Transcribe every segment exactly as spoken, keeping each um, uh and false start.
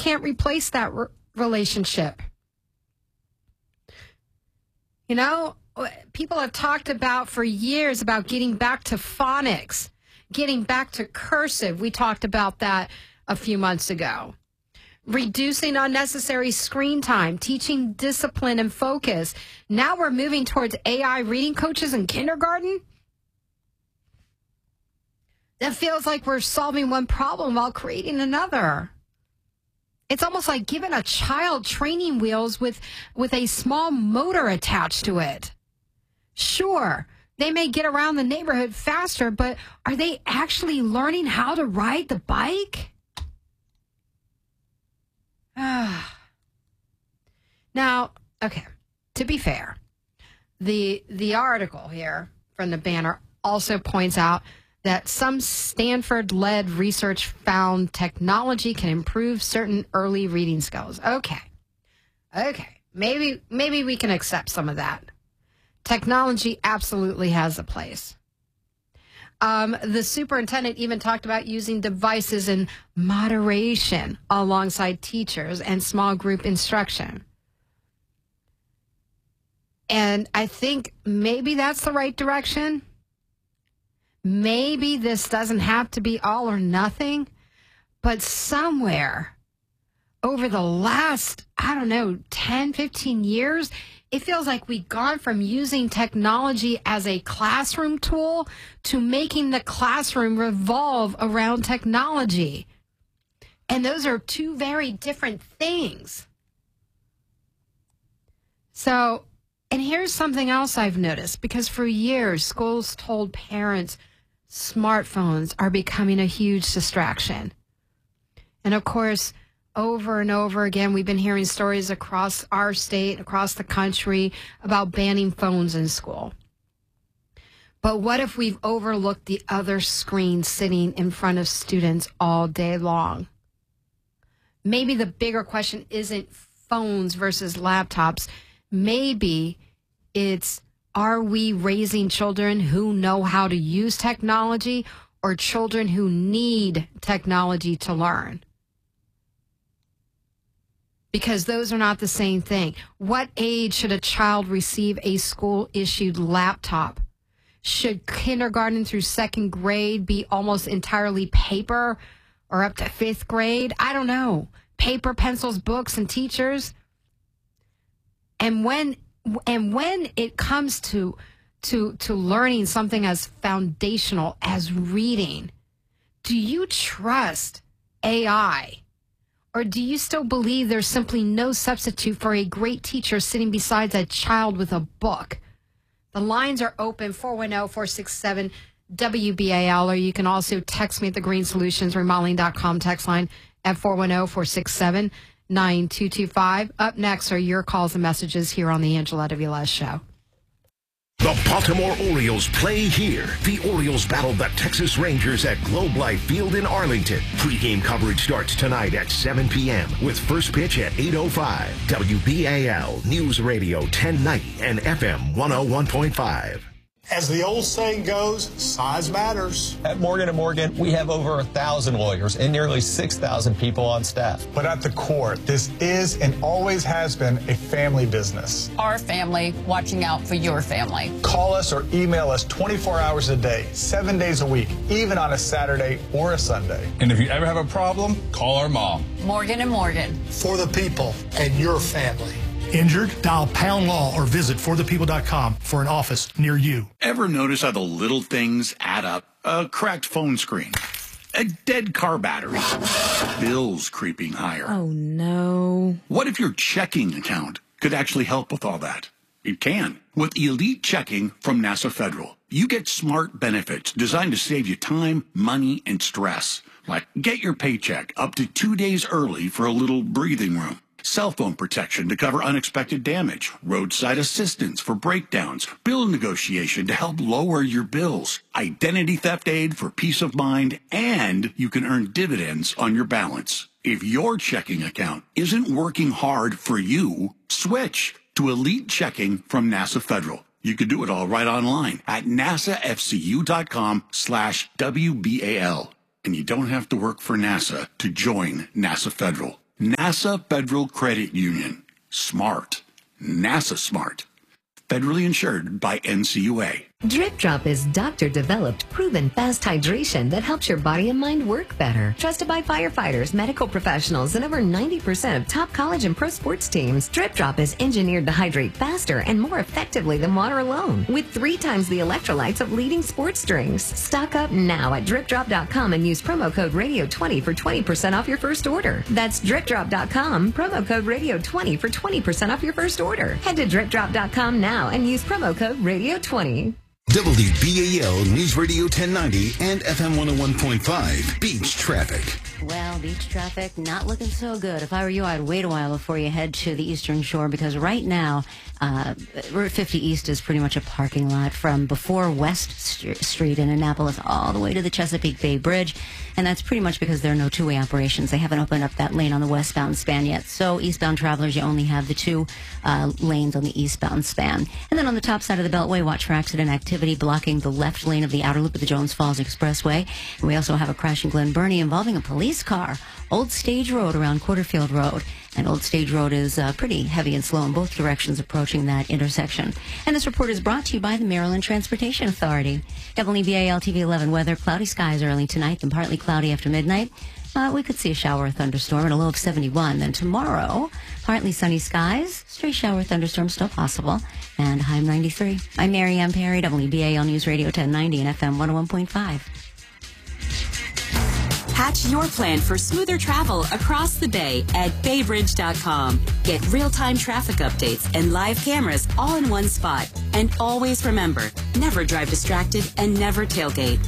can't replace that re- relationship. You know, people have talked about for years about getting back to phonics, getting back to cursive. We talked about that a few months ago. Reducing unnecessary screen time, teaching discipline and focus. Now we're moving towards A I reading coaches in kindergarten. That feels like we're solving one problem while creating another. It's almost like giving a child training wheels with, with a small motor attached to it. Sure, they may get around the neighborhood faster, but are they actually learning how to ride the bike? Now, okay, to be fair, the the article here from the Banner also points out that some Stanford-led research found technology can improve certain early reading skills. Okay. Okay. Maybe maybe we can accept some of that. Technology absolutely has a place. Um, the superintendent even talked about using devices in moderation alongside teachers and small group instruction. And I think maybe that's the right direction. Maybe this doesn't have to be all or nothing, but somewhere over the last, I don't know, ten, fifteen years, it feels like we've gone from using technology as a classroom tool to making the classroom revolve around technology. And those are two very different things. So, and here's something else I've noticed, because for years, schools told parents smartphones are becoming a huge distraction. And of course, over and over again, we've been hearing stories across our state, across the country, about banning phones in school. But what if we've overlooked the other screen sitting in front of students all day long? Maybe the bigger question isn't phones versus laptops. Maybe it's, are we raising children who know how to use technology or children who need technology to learn? Because those are not the same thing. What age should a child receive a school-issued laptop? Should kindergarten through second grade be almost entirely paper, or up to fifth grade? I don't know. Paper, pencils, books, and teachers. And when and when it comes to to to learning something as foundational as reading, do you trust A I? Or do you still believe there's simply no substitute for a great teacher sitting beside a child with a book? The lines are open, four one zero, four six seven, W B A L, or you can also text me at the green solutions remodeling dot com text line at four one zero, four six seven, nine two two five. Up next are your calls and messages here on the Angela Velez Show. The Baltimore Orioles play here. The Orioles battle the Texas Rangers at Globe Life Field in Arlington. Pre-game coverage starts tonight at seven p.m. with first pitch at eight oh five. W B A L News Radio ten ninety and F M one oh one point five. As the old saying goes, size matters. At Morgan and Morgan, we have over a thousand lawyers and nearly six thousand people on staff. But at the core, this is and always has been a family business. Our family watching out for your family. Call us or email us twenty-four hours a day, seven days a week, even on a Saturday or a Sunday. And if you ever have a problem, call our mom. Morgan and Morgan. For the people and your family. Injured? Dial Pound Law or visit for the people dot com for an office near you. Ever notice how the little things add up? A cracked phone screen, a dead car battery, bills creeping higher. Oh, no. What if your checking account could actually help with all that? It can. With Elite Checking from NASA Federal, you get smart benefits designed to save you time, money, and stress. Like get your paycheck up to two days early for a little breathing room. Cell phone protection to cover unexpected damage, roadside assistance for breakdowns, bill negotiation to help lower your bills, identity theft aid for peace of mind, and you can earn dividends on your balance. If your checking account isn't working hard for you, switch to Elite Checking from NASA Federal. You can do it all right online at nasafcu.com slash WBAL. And you don't have to work for NASA to join NASA Federal. NASA Federal Credit Union. Smart. NASA smart. Federally insured by N C U A. Drip Drop is doctor-developed, proven fast hydration that helps your body and mind work better. Trusted by firefighters, medical professionals, and over ninety percent of top college and pro sports teams, Drip Drop is engineered to hydrate faster and more effectively than water alone, with three times the electrolytes of leading sports drinks. Stock up now at drip drop dot com and use promo code radio twenty for twenty percent off your first order. That's drip drop dot com, promo code radio twenty for twenty percent off your first order. Head to drip drop dot com now and use promo code radio twenty. W B A L News Radio ten ninety and F M one oh one point five. Beach traffic. Well, beach traffic not looking so good. If I were you, I'd wait a while before you head to the Eastern Shore, because right now, uh, Route fifty East is pretty much a parking lot from before West St- Street in Annapolis all the way to the Chesapeake Bay Bridge. And that's pretty much because there are no two-way operations. They haven't opened up that lane on the westbound span yet. So eastbound travelers, you only have the two uh, lanes on the eastbound span. And then on the top side of the Beltway, watch for accident activity blocking the left lane of the outer loop of the Jones Falls Expressway. And we also have a crash in Glen Burnie involving a police car. Old Stage Road around Quarterfield Road. And Old Stage Road is uh, pretty heavy and slow in both directions approaching that intersection. And this report is brought to you by the Maryland Transportation Authority. W B A L T V eleven weather, cloudy skies early tonight, then partly cloudy after midnight. Uh, we could see a shower or thunderstorm at a low of seventy-one. Then tomorrow, partly sunny skies, stray shower thunderstorm still possible, and high of ninety-three. I'm Mary Ann Perry, W B A L News Radio ten ninety and F M one oh one point five. Hatch your plan for smoother travel across the bay at bay bridge dot com. Get real-time traffic updates and live cameras all in one spot. And always remember, never drive distracted and never tailgate.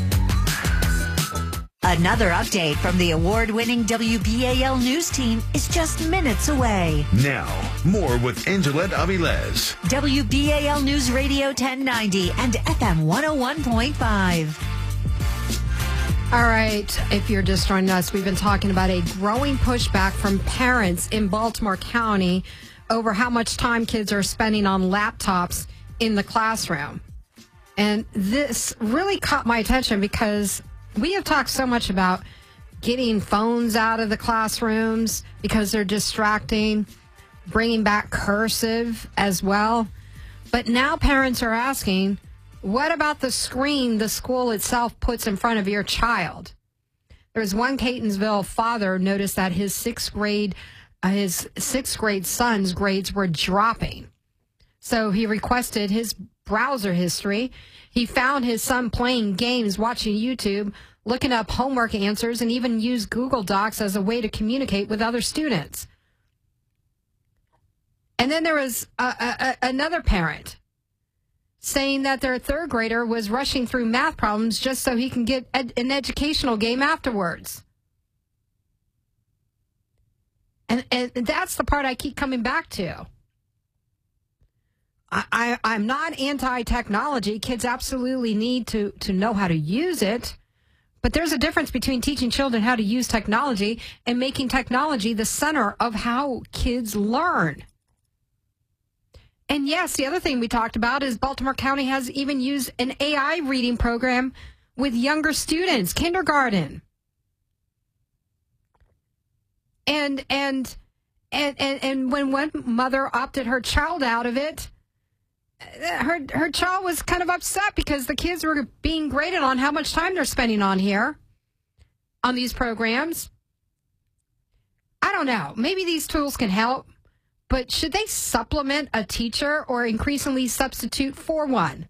Another update from the award-winning W B A L News team is just minutes away. Now, more with Angelette Avilés. W B A L News Radio ten ninety and F M one oh one point five. All right, if you're just joining us, we've been talking about a growing pushback from parents in Baltimore County over how much time kids are spending on laptops in the classroom. And this really caught my attention because we have talked so much about getting phones out of the classrooms because they're distracting, bringing back cursive as well. But now parents are asking, what about the screen the school itself puts in front of your child? There was one Catonsville father noticed that his sixth grade, uh, his sixth grade son's grades were dropping. So he requested his browser history. He found his son playing games, watching YouTube, looking up homework answers, and even used Google Docs as a way to communicate with other students. And then there was a, a, another parent saying that their third grader was rushing through math problems just so he can get ed- an educational game afterwards. And, and that's the part I keep coming back to. I, I, I'm not anti-technology. Kids absolutely need to, to know how to use it. But there's a difference between teaching children how to use technology and making technology the center of how kids learn. And yes, the other thing we talked about is Baltimore County has even used an A I reading program with younger students, kindergarten. And and and and, and when one mother opted her child out of it, her her child was kind of upset because the kids were being graded on how much time they're spending on here, on these programs. I don't know. Maybe these tools can help. But should they supplement a teacher or increasingly substitute for one?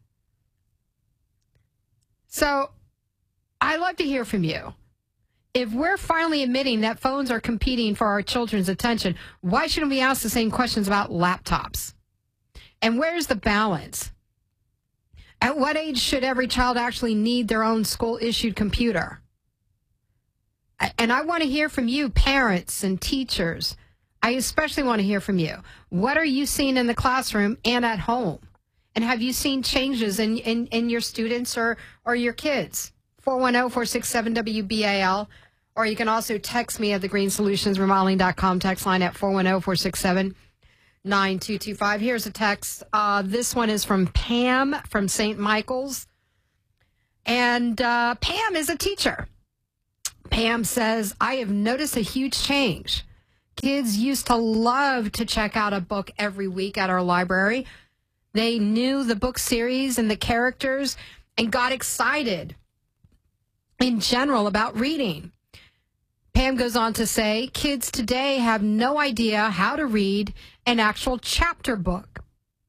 So I'd love to hear from you. If we're finally admitting that phones are competing for our children's attention, why shouldn't we ask the same questions about laptops? And where's the balance? At what age should every child actually need their own school-issued computer? And I want to hear from you, parents and teachers. I especially want to hear from you. What are you seeing in the classroom and at home? And have you seen changes in, in, in your students or, or your kids? four one zero, four six seven, W B A L. Or you can also text me at the green solutions remodeling dot com text line at four one zero, four six seven, nine two two five. Here's a text. Uh, this one is from Pam from Saint Michael's. And uh, Pam is a teacher. Pam says, I have noticed a huge change. Kids used to love to check out a book every week at our library. They knew the book series and the characters and got excited in general about reading. Pam goes on to say, kids today have no idea how to read an actual chapter book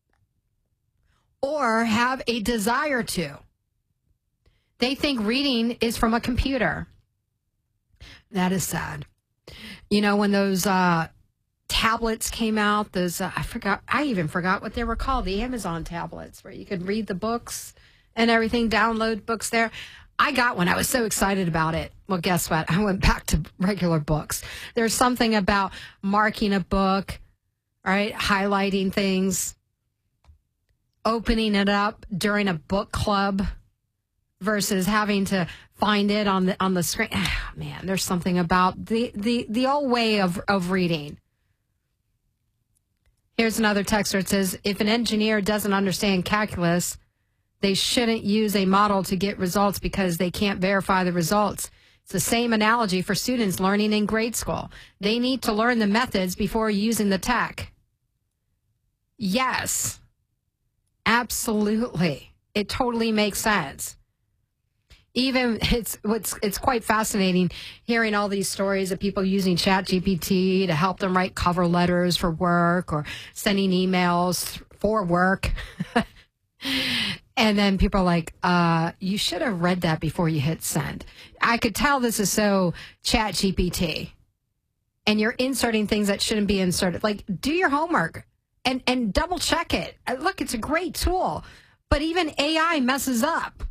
or have a desire to. They think reading is from a computer. That is sad. You know, when those uh, tablets came out, those, uh, I forgot, I even forgot what they were called, the Amazon tablets, where you could read the books and everything, download books there. I got one. I was so excited about it. Well, guess what? I went back to regular books. There's something about marking a book, right? Highlighting things, opening it up during a book club versus having to find it on the on the screen. Oh, man, there's something about the the the old way of of reading. Here's another text where it says, if an engineer doesn't understand calculus, they shouldn't use a model to get results because they can't verify the results. It's the same analogy for students learning in grade school. They need to learn the methods before using the tech. Yes, absolutely. It totally makes sense. Even it's what's it's quite fascinating hearing all these stories of people using ChatGPT to help them write cover letters for work or sending emails for work. And then people are like, uh, you should have read that before you hit send. I could tell this is so ChatGPT. And you're inserting things that shouldn't be inserted. Like, do your homework and, and double check it. Look, it's a great tool. But even A I messes up.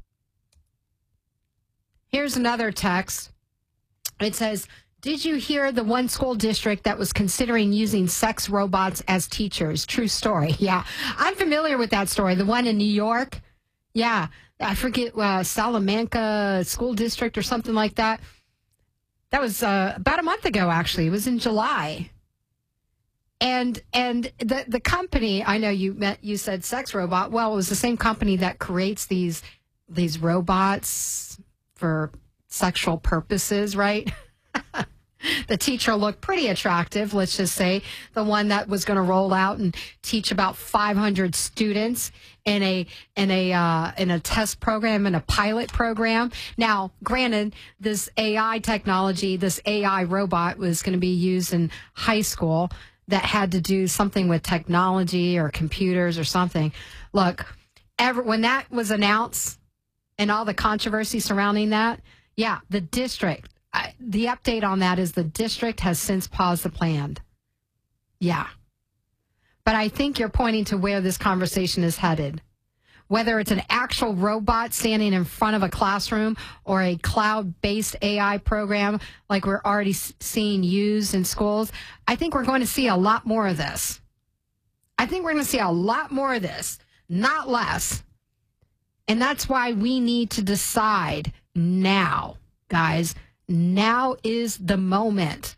Here's another text. It says, did you hear the one school district that was considering using sex robots as teachers? True story. Yeah, I'm familiar with that story. The one in New York. Yeah, I forget, uh, Salamanca School District or something like that. That was uh, about a month ago, actually. It was in July. And and the the company, I know you met, you said sex robot. Well, it was the same company that creates these these robots for sexual purposes, right? The teacher looked pretty attractive, let's just say. The one that was going to roll out and teach about five hundred students in a in a uh, in a test program, in a pilot program. Now, granted, this A I technology, this A I robot was going to be used in high school that had to do something with technology or computers or something. Look, ever, when that was announced and all the controversy surrounding that, yeah, the district, I, the update on that is the district has since paused the plan. Yeah. But I think you're pointing to where this conversation is headed. Whether it's an actual robot standing in front of a classroom or a cloud-based A I program like we're already seeing used in schools, I think we're going to see a lot more of this. I think we're going to see a lot more of this, not less. And that's why we need to decide now, guys. Now is the moment.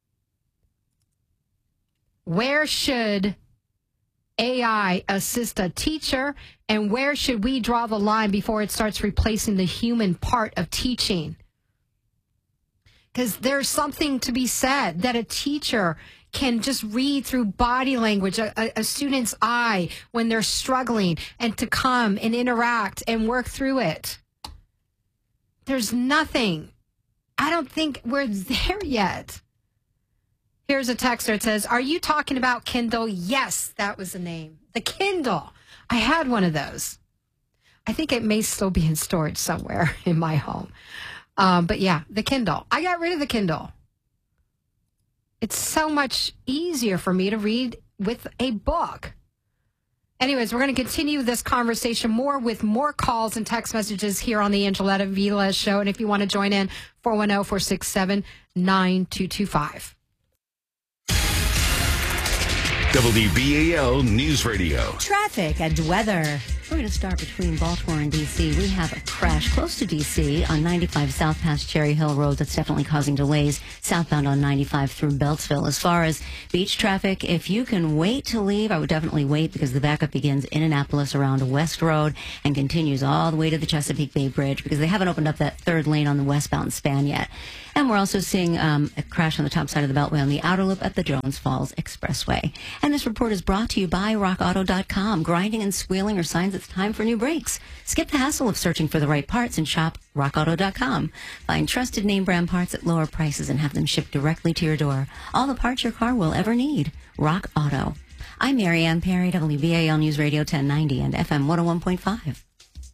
Where should A I assist a teacher, and where should we draw the line before it starts replacing the human part of teaching? Because there's something to be said that a teacher can just read through body language, a, a, a student's eye when they're struggling, and to come and interact and work through it. There's nothing. I don't think we're there yet. Here's a text that says, are you talking about Kindle? Yes, that was the name. The Kindle. I had one of those. I think it may still be in storage somewhere in my home. Um, but yeah, the Kindle. I got rid of the Kindle. It's so much easier for me to read with a book. Anyways, we're going to continue this conversation more with more calls and text messages here on the Angeletta Villas Show. And if you want to join in, four one zero, four six seven, nine two two five. W B A L News Radio. Traffic and weather. We're going to start between Baltimore and D C. We have a crash close to D C on ninety-five south past Cherry Hill Road. That's definitely causing delays southbound on ninety-five through Beltsville. As far as beach traffic, if you can wait to leave, I would definitely wait because the backup begins in Annapolis around West Road and continues all the way to the Chesapeake Bay Bridge because they haven't opened up that third lane on the westbound span yet. And we're also seeing um, a crash on the top side of the Beltway on the outer loop at the Jones Falls Expressway. And this report is brought to you by rock auto dot com. Grinding and squealing are signs it's time for new brakes. Skip the hassle of searching for the right parts and shop rock auto dot com. Find trusted name brand parts at lower prices and have them shipped directly to your door. All the parts your car will ever need. Rock Auto. I'm Marianne Perry, W B A L News Radio ten ninety and F M one oh one point five.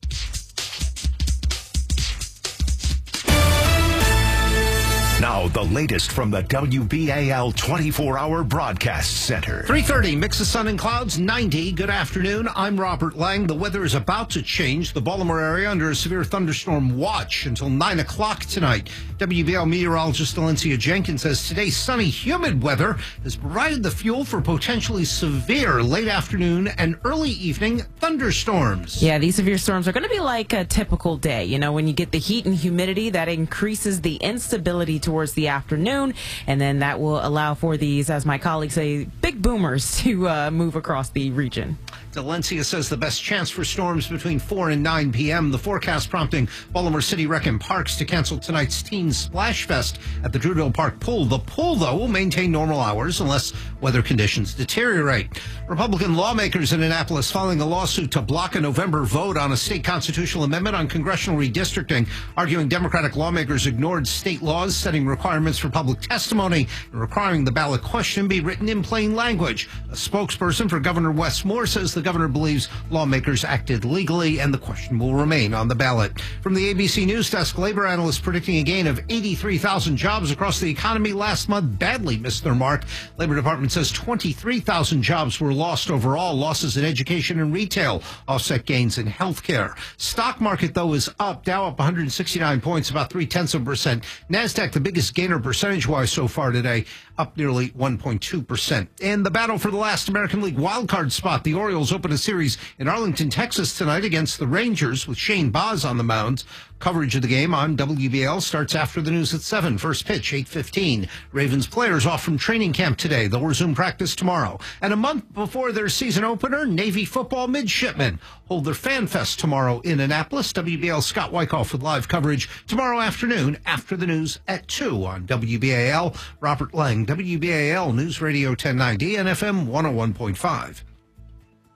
Now, the latest from the W B A L twenty-four hour Broadcast Center. three thirty, mix of sun and clouds, ninety. Good afternoon. I'm Robert Lang. The weather is about to change. The Baltimore area under a severe thunderstorm watch until nine o'clock tonight. W B A L meteorologist Valencia Jenkins says today's sunny, humid weather has provided the fuel for potentially severe late afternoon and early evening thunderstorms. Yeah, these severe storms are going to be like a typical day. You know, when you get the heat and humidity, that increases the instability towards the afternoon, and then that will allow for these, as my colleagues say, big boomers to uh, move across the region. Valencia says the best chance for storms between four and nine p.m. The forecast prompting Baltimore City Rec and Parks to cancel tonight's Teen Splash Fest at the Drudville Park Pool. The pool, though, will maintain normal hours unless weather conditions deteriorate. Republican lawmakers in Annapolis filing a lawsuit to block a November vote on a state constitutional amendment on congressional redistricting, arguing Democratic lawmakers ignored state laws setting requirements for public testimony and requiring the ballot question be written in plain language. A spokesperson for Governor Wes Moore says the governor believes lawmakers acted legally and the question will remain on the ballot. From the A B C News Desk, labor analysts predicting a gain of eighty-three thousand jobs across the economy last month badly missed their mark. Labor Department says twenty-three thousand jobs were lost overall. Losses in education and retail offset gains in healthcare. Stock market, though, is up. Dow up one hundred sixty-nine points, about three-tenths of a percent. NASDAQ, the biggest gainer percentage-wise so far today, up nearly one point two percent. And the battle for the last American League wildcard spot. The Orioles open a series in Arlington, Texas tonight against the Rangers with Shane Baz on the mound. Coverage of the game on W B A L starts after the news at seven. First pitch, eight fifteen. Ravens players off from training camp today. They'll resume practice tomorrow. And a month before their season opener, Navy football midshipmen hold their Fan Fest tomorrow in Annapolis. W B A L's Scott Wyckoff with live coverage tomorrow afternoon after the news at two on W B A L. Robert Lang, W B A L News Radio ten ninety and F M one oh one point five.